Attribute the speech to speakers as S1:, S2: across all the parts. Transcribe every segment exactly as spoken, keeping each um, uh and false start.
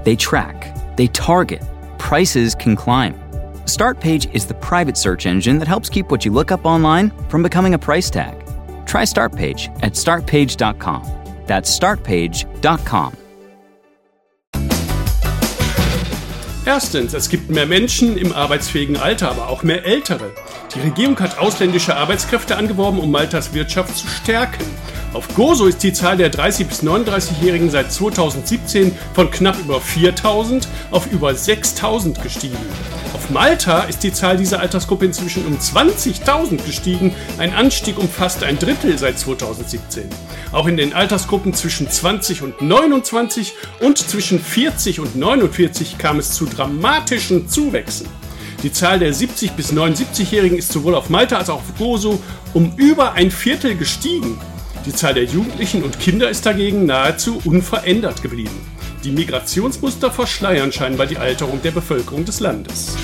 S1: They track, they target, prices can climb. Startpage is the private search engine that helps keep what you look up online from becoming a price tag. Try Startpage at startpage dot com. That's startpage dot com.
S2: Erstens, es gibt mehr Menschen im arbeitsfähigen Alter, aber auch mehr Ältere. Die Regierung hat ausländische Arbeitskräfte angeworben, um Maltas Wirtschaft zu stärken. Auf Gozo ist die Zahl der dreißig- bis neununddreißigjährigen seit zweitausendsiebzehn von knapp über viertausend auf über sechstausend gestiegen. Auf Malta ist die Zahl dieser Altersgruppe inzwischen um zwanzigtausend gestiegen, ein Anstieg um fast ein Drittel seit zweitausendsiebzehn. Auch in den Altersgruppen zwischen zwanzig und neunundzwanzig und zwischen vierzig und neunundvierzig kam es zu dramatischen Zuwächsen. Die Zahl der siebzig- bis neunundsiebzigjährigen ist sowohl auf Malta als auch auf Gozo um über ein Viertel gestiegen. Die Zahl der Jugendlichen und Kinder ist dagegen nahezu unverändert geblieben. Die Migrationsmuster verschleiern scheinbar die Alterung der Bevölkerung des Landes.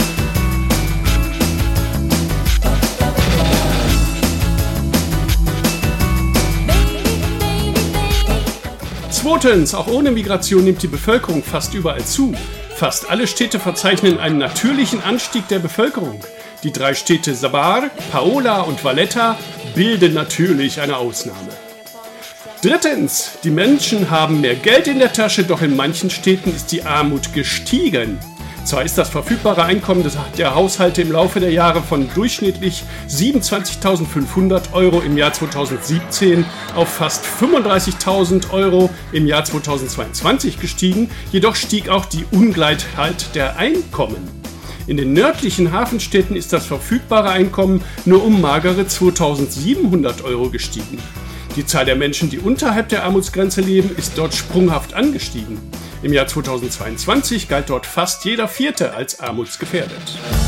S2: Zweitens, auch ohne Migration nimmt die Bevölkerung fast überall zu. Fast alle Städte verzeichnen einen natürlichen Anstieg der Bevölkerung. Die drei Städte Sabar, Paola und Valletta bilden natürlich eine Ausnahme. Drittens, die Menschen haben mehr Geld in der Tasche, doch in manchen Städten ist die Armut gestiegen. Zwar ist das verfügbare Einkommen der Haushalte im Laufe der Jahre von durchschnittlich siebenundzwanzigtausendfünfhundert Euro im Jahr zweitausendsiebzehn auf fast fünfunddreißigtausend Euro im Jahr zweitausendzweiundzwanzig gestiegen, jedoch stieg auch die Ungleichheit der Einkommen. In den nördlichen Hafenstädten ist das verfügbare Einkommen nur um magere zweitausendsiebenhundert Euro gestiegen. Die Zahl der Menschen, die unterhalb der Armutsgrenze leben, ist dort sprunghaft angestiegen. Im Jahr zweitausendzweiundzwanzig galt dort fast jeder Vierte als armutsgefährdet.